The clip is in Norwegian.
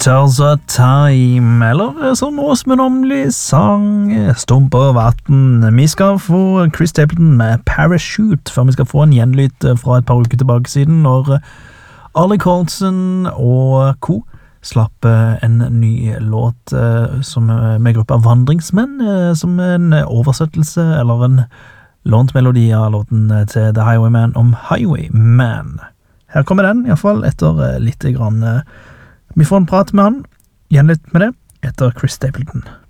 Turns of Time, eller som Åsmund Åmli sang, Stump og vatten. Vi skal få Chris Stapleton med Parachute, før vi skal få en gjenlyt fra et par uker tilbake siden, når Arlie Colson og co. slapp en ny låt med gruppa Vandringsmenn, som en oversettelse, eller en lånt melodi av låten til The Highwayman om Highwayman. Her kommer den, i hvert fall, etter litt grann. Vi får en prat med han, gjenlitt med det, etter Chris Stapleton.